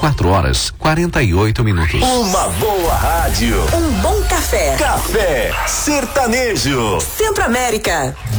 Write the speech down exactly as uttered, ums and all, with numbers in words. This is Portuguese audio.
quatro horas quarenta e oito minutos. Uma boa rádio. Um bom café. Café Sertanejo. Centro América.